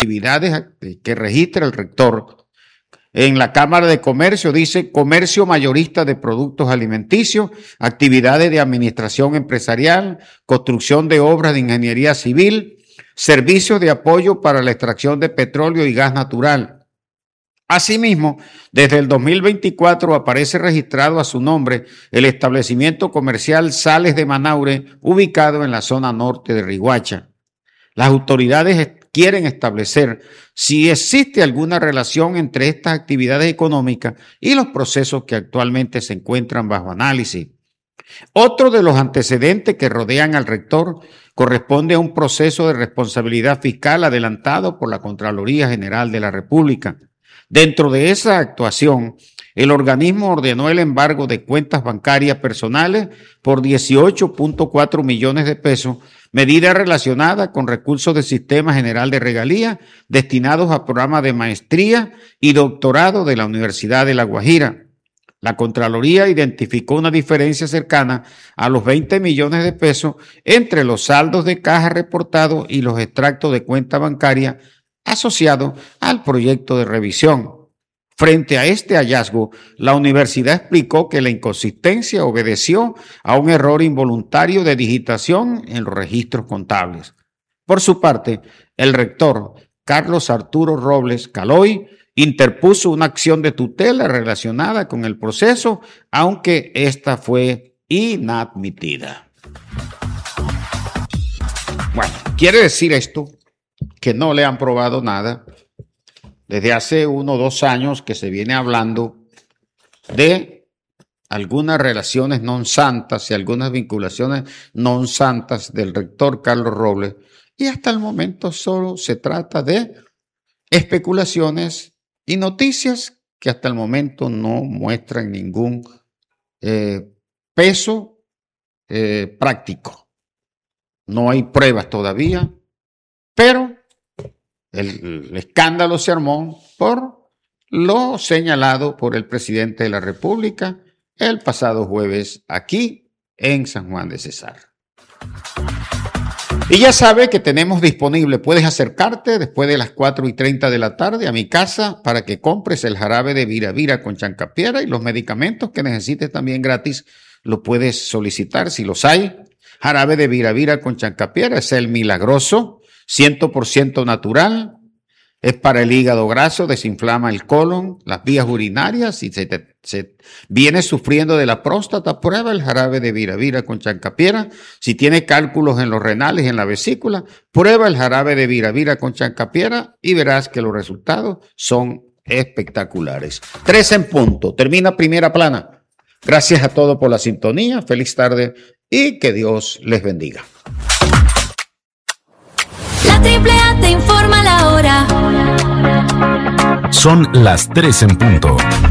actividades que registra el rector en la Cámara de Comercio, dice comercio mayorista de productos alimenticios, actividades de administración empresarial, construcción de obras de ingeniería civil, servicios de apoyo para la extracción de petróleo y gas natural. Asimismo, desde el 2024 aparece registrado a su nombre el establecimiento comercial Sales de Manaure, ubicado en la zona norte de Riohacha. Las autoridades quieren establecer si existe alguna relación entre estas actividades económicas y los procesos que actualmente se encuentran bajo análisis. Otro de los antecedentes que rodean al rector corresponde a un proceso de responsabilidad fiscal adelantado por la Contraloría General de la República. Dentro de esa actuación, el organismo ordenó el embargo de cuentas bancarias personales por 18.4 millones de pesos, medida relacionada con recursos del Sistema General de Regalías destinados a programas de maestría y doctorado de la Universidad de La Guajira. La Contraloría identificó una diferencia cercana a los 20 millones de pesos entre los saldos de caja reportados y los extractos de cuenta bancaria asociados al proyecto de revisión. Frente a este hallazgo, la universidad explicó que la inconsistencia obedeció a un error involuntario de digitación en los registros contables. Por su parte, el rector Carlos Arturo Robles Caloy interpuso una acción de tutela relacionada con el proceso, aunque esta fue inadmitida. Bueno, quiere decir esto que no le han probado nada. Desde hace 1 o 2 años que se viene hablando de algunas relaciones non santas y algunas vinculaciones non santas del rector Carlos Robles, y hasta el momento solo se trata de especulaciones y noticias que hasta el momento no muestran ningún peso práctico. No hay pruebas todavía, pero el escándalo se armó por lo señalado por el presidente de la República el pasado jueves aquí en San Juan de Cesar. Y ya sabe que tenemos disponible, puedes acercarte después de las 4:30 de la tarde a mi casa para que compres el jarabe de Viravira con chancapiera y los medicamentos que necesites también gratis, lo puedes solicitar si los hay. Jarabe de Viravira con chancapiera es el milagroso, 100% natural, es para el hígado graso, desinflama el colon, las vías urinarias. Si se viene sufriendo de la próstata, prueba el jarabe de Viravira con chancapiera. Si tiene cálculos en los renales y en la vesícula, prueba el jarabe de Viravira con chancapiera y verás que los resultados son espectaculares. 3 en punto, termina Primera Plana. Gracias a todos por la sintonía, feliz tarde y que Dios les bendiga. La AAA te informa la hora. Son las 3 en punto.